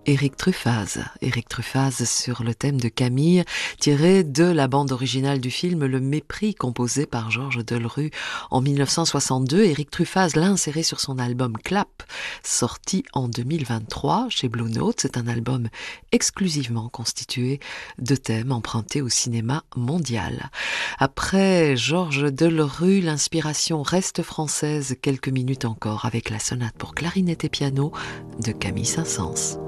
Éric Truffaz sur le thème de Camille, tiré de la bande originale du film Le Mépris, composé par Georges Delerue en 1962. Éric Truffaz l'a inséré sur son album Clap, sorti en 2023 chez Blue Note. C'est un album exclusivement constitué de thèmes empruntés au cinéma mondial. Après Georges Delerue, l'inspiration reste française quelques minutes encore avec la sonate pour clarinette et piano de Camille Saint-Saëns.